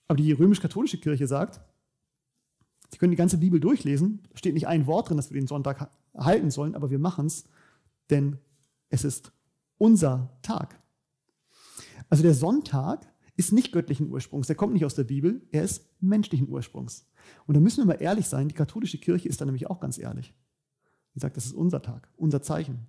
Aber die römisch-katholische Kirche sagt, Sie können die ganze Bibel durchlesen, da steht nicht ein Wort drin, dass wir den Sonntag halten sollen, aber wir machen es, denn es ist unser Tag. Also der Sonntag ist nicht göttlichen Ursprungs, der kommt nicht aus der Bibel, er ist menschlichen Ursprungs. Und da müssen wir mal ehrlich sein, die katholische Kirche ist da nämlich auch ganz ehrlich. Sie sagt, das ist unser Tag, unser Zeichen.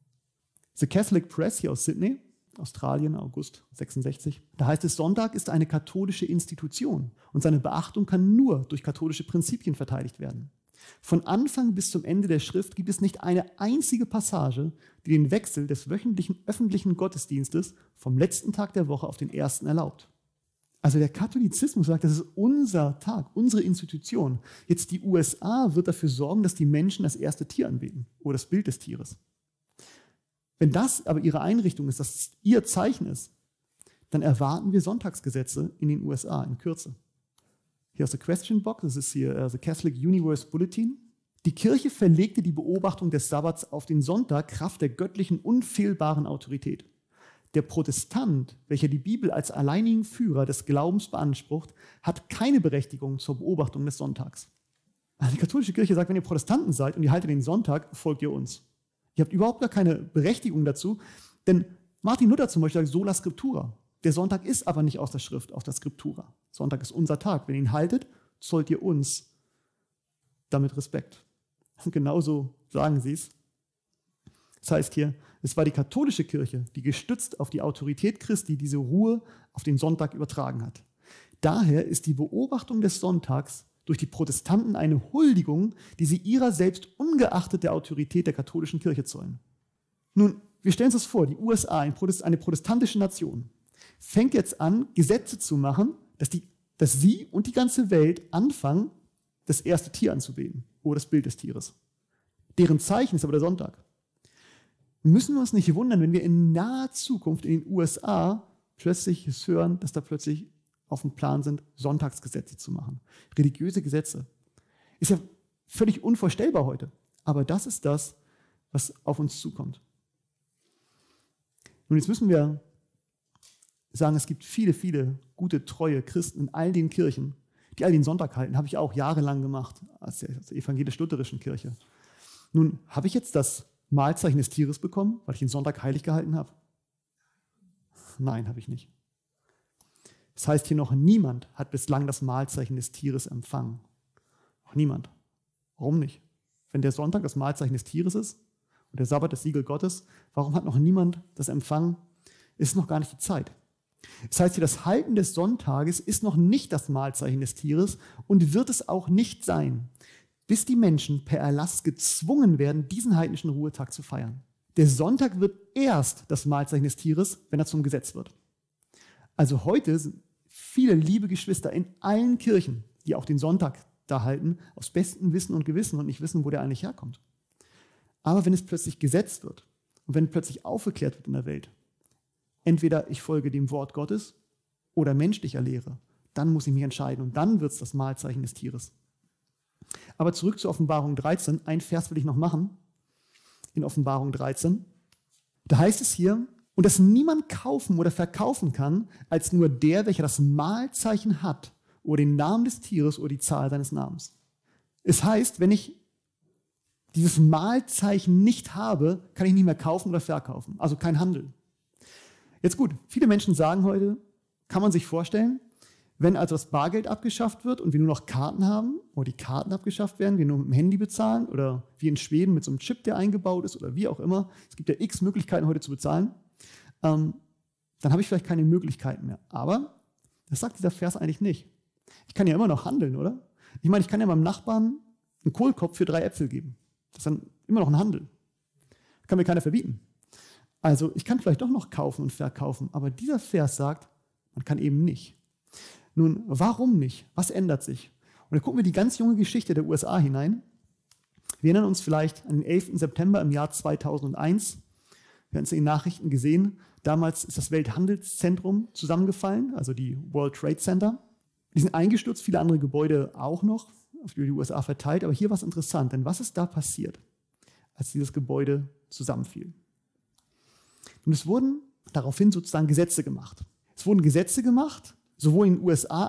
The Catholic Press hier aus Sydney, Australien, August 66. Da heißt es, Sonntag ist eine katholische Institution und seine Beachtung kann nur durch katholische Prinzipien verteidigt werden. Von Anfang bis zum Ende der Schrift gibt es nicht eine einzige Passage, die den Wechsel des wöchentlichen öffentlichen Gottesdienstes vom letzten Tag der Woche auf den ersten erlaubt. Also der Katholizismus sagt, das ist unser Tag, unsere Institution. Jetzt die USA wird dafür sorgen, dass die Menschen das erste Tier anbeten oder das Bild des Tieres. Wenn das aber ihre Einrichtung ist, dass ihr Zeichen ist, dann erwarten wir Sonntagsgesetze in den USA in Kürze. Hier aus der Question Box, das ist hier The Catholic Universe Bulletin. Die Kirche verlegte die Beobachtung des Sabbats auf den Sonntag Kraft der göttlichen, unfehlbaren Autorität. Der Protestant, welcher die Bibel als alleinigen Führer des Glaubens beansprucht, hat keine Berechtigung zur Beobachtung des Sonntags. Die katholische Kirche sagt, wenn ihr Protestanten seid und ihr haltet den Sonntag, folgt ihr uns. Ihr habt überhaupt gar keine Berechtigung dazu, denn Martin Luther zum Beispiel sagt Sola Scriptura. Der Sonntag ist aber nicht aus der Schrift, aus der Scriptura. Sonntag ist unser Tag. Wenn ihr ihn haltet, zollt ihr uns damit Respekt. Und genauso sagen sie es. Das heißt hier, es war die katholische Kirche, die gestützt auf die Autorität Christi diese Ruhe auf den Sonntag übertragen hat. Daher ist die Beobachtung des Sonntags durch die Protestanten eine Huldigung, die sie ihrer selbst ungeachtet der Autorität der katholischen Kirche zollen. Nun, wir stellen uns das vor, die USA, eine protestantische Nation, fängt jetzt an, Gesetze zu machen, dass sie und die ganze Welt anfangen, das erste Tier anzubeten oder das Bild des Tieres. Deren Zeichen ist aber der Sonntag. Müssen wir uns nicht wundern, wenn wir in naher Zukunft in den USA plötzlich hören, dass da plötzlich auf dem Plan sind, Sonntagsgesetze zu machen. Religiöse Gesetze. Ist ja völlig unvorstellbar heute. Aber das ist das, was auf uns zukommt. Nun, jetzt müssen wir sagen, es gibt viele, viele gute, treue Christen in all den Kirchen, die all den Sonntag halten. Habe ich auch jahrelang gemacht, als der evangelisch-lutherischen Kirche. Nun, habe ich jetzt das Mahlzeichen des Tieres bekommen, weil ich den Sonntag heilig gehalten habe? Nein, habe ich nicht. Das heißt hier, noch niemand hat bislang das Mahlzeichen des Tieres empfangen. Noch niemand. Warum nicht? Wenn der Sonntag das Mahlzeichen des Tieres ist und der Sabbat das Siegel Gottes, warum hat noch niemand das empfangen? Ist noch gar nicht die Zeit. Das heißt hier, das Halten des Sonntages ist noch nicht das Mahlzeichen des Tieres und wird es auch nicht sein, bis die Menschen per Erlass gezwungen werden, diesen heidnischen Ruhetag zu feiern. Der Sonntag wird erst das Mahlzeichen des Tieres, wenn er zum Gesetz wird. Also heute sind viele liebe Geschwister in allen Kirchen, die auch den Sonntag da halten, aus bestem Wissen und Gewissen und nicht wissen, wo der eigentlich herkommt. Aber wenn es plötzlich gesetzt wird und wenn plötzlich aufgeklärt wird in der Welt, entweder ich folge dem Wort Gottes oder menschlicher Lehre, dann muss ich mich entscheiden und dann wird es das Mahlzeichen des Tieres. Aber zurück zur Offenbarung 13. Ein Vers will ich noch machen. In Offenbarung 13. Da heißt es hier, und dass niemand kaufen oder verkaufen kann, als nur der, welcher das Mahlzeichen hat oder den Namen des Tieres oder die Zahl seines Namens. Es heißt, wenn ich dieses Mahlzeichen nicht habe, kann ich nicht mehr kaufen oder verkaufen. Also kein Handel. Jetzt gut, viele Menschen sagen heute, kann man sich vorstellen, wenn also das Bargeld abgeschafft wird und wir nur noch Karten haben oder die Karten abgeschafft werden, wir nur mit dem Handy bezahlen oder wie in Schweden mit so einem Chip, der eingebaut ist oder wie auch immer. Es gibt ja x Möglichkeiten heute zu bezahlen. Dann habe ich vielleicht keine Möglichkeiten mehr. Aber das sagt dieser Vers eigentlich nicht. Ich kann ja immer noch handeln, oder? Ich meine, ich kann ja meinem Nachbarn einen Kohlkopf für 3 Äpfel geben. Das ist dann immer noch ein Handel. Das kann mir keiner verbieten. Also ich kann vielleicht doch noch kaufen und verkaufen, aber dieser Vers sagt, man kann eben nicht. Nun, warum nicht? Was ändert sich? Und da gucken wir die ganz junge Geschichte der USA hinein. Wir erinnern uns vielleicht an den 11. September im Jahr 2001. Wir haben es in den Nachrichten gesehen. Damals ist das Welthandelszentrum zusammengefallen, also die World Trade Center. Die sind eingestürzt, viele andere Gebäude auch noch, auf die USA verteilt. Aber hier war es interessant, denn was ist da passiert, als dieses Gebäude zusammenfiel? Und es wurden daraufhin sozusagen Gesetze gemacht. Es wurden Gesetze gemacht, sowohl in den USA